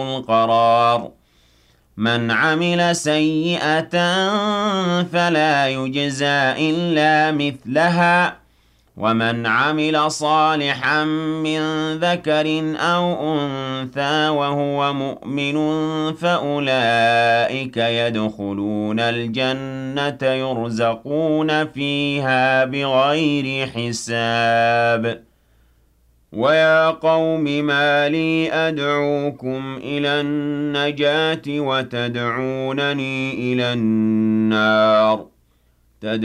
القرار من عمل سيئة فلا يجزى إلا مثلها ومن عمل صالحا من ذكر أو أنثى وهو مؤمن فأولئك يدخلون الجنة يرزقون فيها بغير حساب ويا قوم ما لي أدعوكم إلى النجاة وتدعونني إلى النار